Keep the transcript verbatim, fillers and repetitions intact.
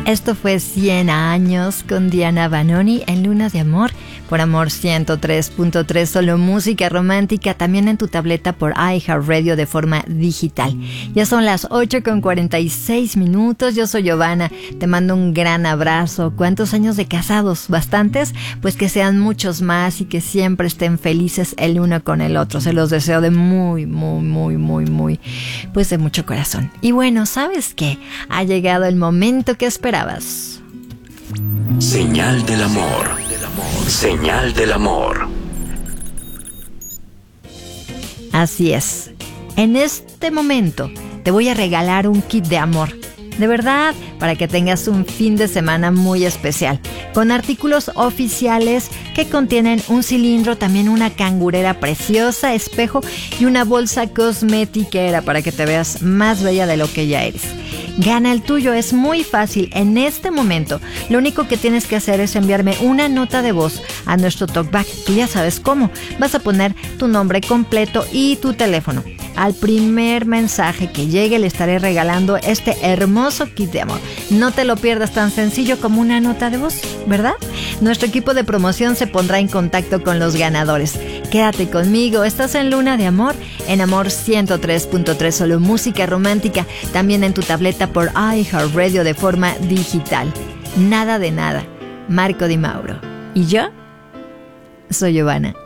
Esto fue cien años con Diana Vanoni en Luna de Amor por Amor ciento tres punto tres, solo música romántica, también en tu tableta por iHeartRadio de forma digital. Ya son las ocho con cuarenta y seis minutos, yo soy Giovanna, te mando un gran abrazo. ¿Cuántos años de casados? ¿Bastantes? Pues que sean muchos más y que siempre estén felices el uno con el otro. Se los deseo de muy, muy, muy, muy, muy, pues de mucho corazón. Y bueno, ¿sabes qué? Ha llegado el momento que esperabas. Señal del amor. Señal del amor. Así es. En este momento te voy a regalar un kit de amor. De verdad, para que tengas un fin de semana muy especial, con artículos oficiales que contienen un cilindro, también una cangurera preciosa, espejo y una bolsa cosmetiquera para que te veas más bella de lo que ya eres. Gana el tuyo, es muy fácil. En este momento, lo único que tienes que hacer es enviarme una nota de voz a nuestro talkback. Tú ya sabes cómo. Vas a poner tu nombre completo y tu teléfono. Al primer mensaje que llegue le estaré regalando este hermoso kit de amor. No te lo pierdas, tan sencillo como una nota de voz, ¿verdad? Nuestro equipo de promoción se pondrá en contacto con los ganadores. Quédate conmigo, estás en Luna de Amor, en Amor ciento tres punto tres, solo música romántica, también en tu tableta por iHeartRadio de forma digital. Nada de nada. Marco Di Mauro. ¿Y yo? Soy Giovanna.